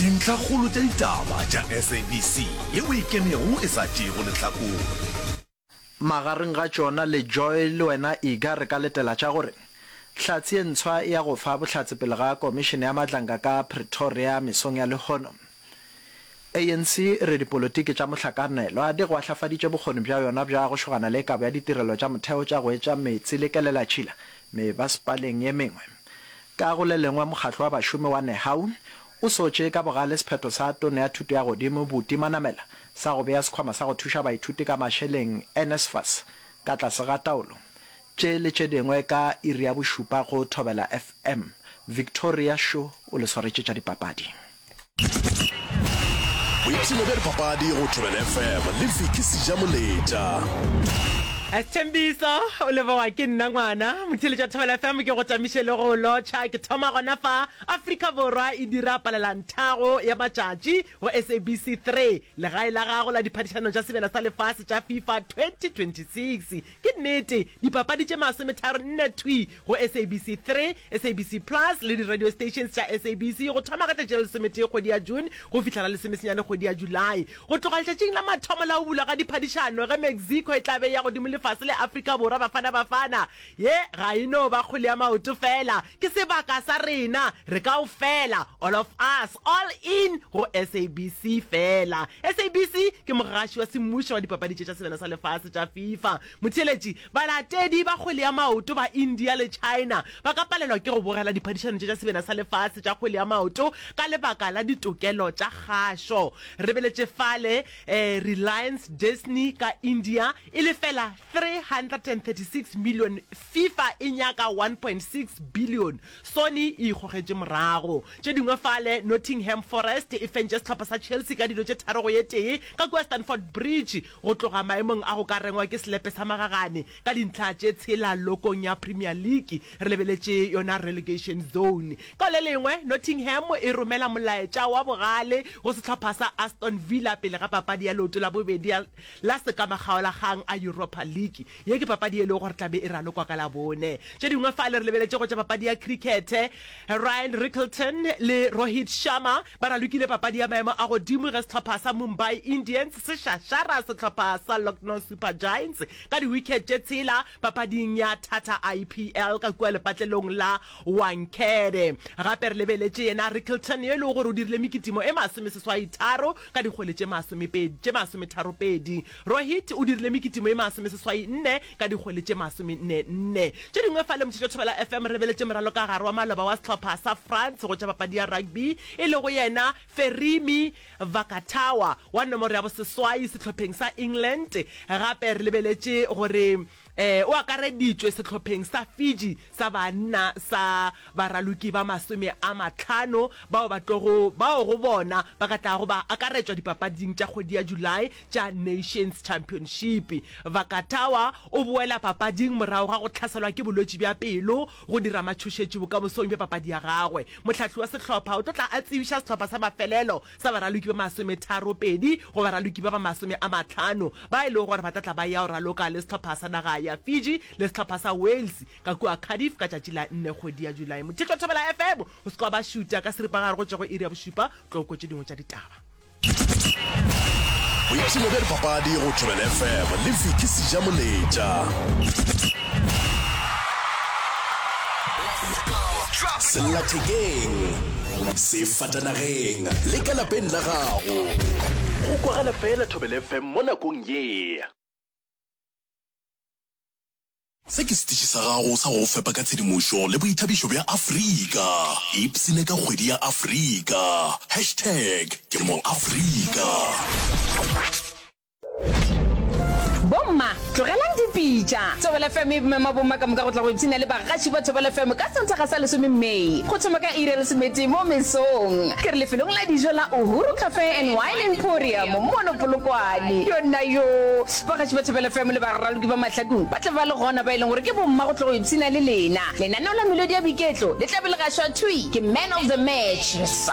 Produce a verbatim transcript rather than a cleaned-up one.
dintlha kgolo tša ditaba tša S A B C yeo e kemego e sa tšego lehlakore. Magareng ga tšona le Joy le wena Iga re ka letela tša gore hlatsi e ntshwa ya go fa bohlatsi pele ga komishene ya matlanka ka Pretoria mesong ya lehono. A N C re dipolotiki tša mohlakanelwa di go ahlafaditše bokgoni bja yona bja go šogana le kabo ya ditirelo tša motheo tša go etša metsi le kelela tšhila me ba spaleng ye mengwe. Ka go le lengwe mokgatlo wa bašomi wa Nehau o sotše ka bogale sephetho sa tone ya thuto ya godimo Buti Manamela sa go bea sekhwama sa go thuša baithuti ka mašeleng NSFAS ka tlase ga taolo tše le tše dingwe ka iri ya bošupa go Thobela F M. Victoria Show o le swaretše tša dipapadi. Boipsino bja dipapadi go Thobela F M le Vicky Sijamoleta. Thembiso o leboga ke nna ngwana mothele tša Thobela F M ke go tamiše le go lotšha ke thoma gona fa Afrika Borwa e dira palelantago ya matšatši go S A B C three legae la gago la diphadišano tša sebela sa lefase tša FIFA twenty twenty-six ke nnete dipapadi tše masometharo nne twi go S A B C three S A B C Plus le di-radio stations tša S A B C go thoma ka tšatši la lesometee kgwedi ya June go fihlela lesomesenyane kgwedi ya July go tloga letšatšing la mathomo la o bula ga diphadišano ge Mexico e tlabe ya godimo lefase le Afrika Borwa bafana bafana ye ga ino ba kgole ya maoto fela ke sebaka sa rena re ka o fela all of us all in go S A B C fela. S A B C ke mogaši wa semmušo wa dipapadi tša sebena sa lefase tša FIFA motheletši balatedi ba kgole ya maoto ba India le China ba ka palelwa ke go bogela diphadišano tša sebena sa lefase tša kgole ya maoto ka lebaka la ditokelo tša kgašo re beletše fale eh, Reliance Disney ka India e le fela three hundred thirty-six million FIFA e nyaka one point six billion Sony e ikgogetše morago tše dingwe fale Nottingham Forest e fentše sehlopha sa Chelsea ka dilo tše tharo go ye tee ka kua Stamford Bridge go tloga maemong a go ka rengwa ke selepe sa magagane ka dintlha tše tshela lokong ya Premier League re lebeletše yona relegation zone ka le lengwe Nottingham e romela molaetša wa bogale go sehlopha sa Aston Villa pele ga papadi ya leoto la bobedi la sekamagaolagang a Europa League ye ke papadi e le gore tlabe e ralokwa ka la bone tše dingwe fale re lebeletse go tša papadi ya cricket Ryan Rickelton le Rohit Sharma ba ralokile papadi ya maemo a godimo ge sehlopha sa Mumbai Indians se šašara sehlopha sa Lucknow Super Giants ka di-wicket tše tshela papading ya Tata I P L ka kua lepatlelong la Wankhede gape re lebeletse yena Rickelton ye le gore o dirile mekitimo e masomeseswaitharo ka dikgwele tše masometharo pedi Rohit o dirile mekitimo e masomeseswai nne ka dikgwele tše masome nne nne tše dingwe fale motšhetšo Thobela F M re beletše moralo ka gare wa maloba wa sehlopha sa France go tša papadi ya rugby e le go yena Ferimi Vakatawa wa nomoro ya boseswai sehlopheng sa England gape re lebeletše gore eh o akareditšwe sehlopheng sa Fiji sa banna sa baraloki ba masome a matlhano bao ba tlogo bao go bona ba ka tla go ba akaretšwa dipapading tša kgwedi ya July tša Nations Championship. Vakatawa o boela papading morago ga go hlaselwa ke bolwetši bja pelo go dira matšhošetši bokamosong bja papadi ya gagwe mohlahli wa sehlopha o tla a tsebiša sehlopha sa mafelelo sa baraloki ba masome tharo pedi go baraloki ba ba masome a matlhano ba e le gore ba tla ba ya o raloka le sehlopha sa naga ya Fiji le sehlopha sa Wales ka kua Cardiff ka tšatši la nne kgwedi ya July mothitlo Thobela F M o se kwa ba šuta ka seripagare go tša go iri ya bošupa tlo ko tše dingwe tša ditaba Boipsino bja dipapadi go Thobela F M le Vicky Sijamoleta. Sellathekeng sefatanageng le ka lapeng la gago go kwa ga lapela Thobela F M mo nakong ye se ke setiši sa gago sa go fepa ka tshedimošo le boithabišo bja Afrika ipsene ka kgwedi ya Afrika hashtag ke mo Afrika. Bomma tlogelang dipitša Thobela F M e mema bomma ka moka go tla go ipsina le bagaši ba Thobela F M ka sontaga sa lesome Mei go thoma ka iri ya lesomete mo mesong ke re lefelong la dijo la Uhuru Cafe and Wine Emporium mono Polokwane yona yo bagaši ba Thobela F M le baraloki ba mahlakong ba tla ba le gona ba e leng gore ke bomma go tla go ipsina le lena lenaneo la melodi ya boiketlo le tla be le gašwa thui ke man of the match